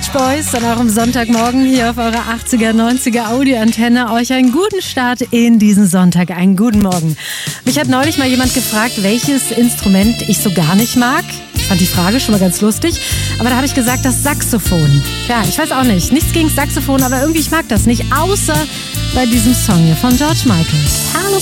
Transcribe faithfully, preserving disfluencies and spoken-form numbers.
Beach Boys an eurem Sonntagmorgen hier auf eurer achtziger, neunziger Audioantenne. Euch einen guten Start in diesen Sonntag. Einen guten Morgen. Mich hat neulich mal jemand gefragt, welches Instrument ich so gar nicht mag. Ich fand die Frage schon mal ganz lustig. Aber da habe ich gesagt, das Saxophon. Ja, ich weiß auch nicht. Nichts gegen das Saxophon, aber irgendwie ich mag das nicht. Außer bei diesem Song hier von George Michael. Hallo.